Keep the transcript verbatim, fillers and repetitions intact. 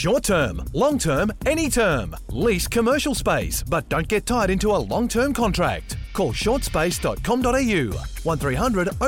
Short term, long term, any term. Lease commercial space, but don't get tied into a long term contract. Call short space dot com dot a u one three hundred